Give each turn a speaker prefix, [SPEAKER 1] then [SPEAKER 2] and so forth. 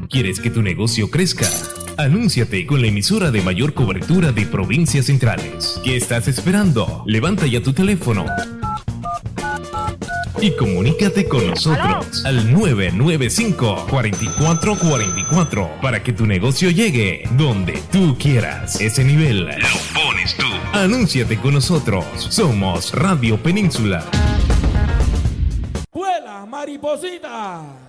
[SPEAKER 1] ¿Quieres que tu negocio crezca? Anúnciate con la emisora de mayor cobertura de provincias centrales. ¿Qué estás esperando? Levanta ya tu teléfono y comunícate con nosotros al 995-4444 para que tu negocio llegue donde tú quieras. Ese nivel lo pones tú. Anúnciate con nosotros. Somos Radio Península.
[SPEAKER 2] ¡Vuela, mariposita!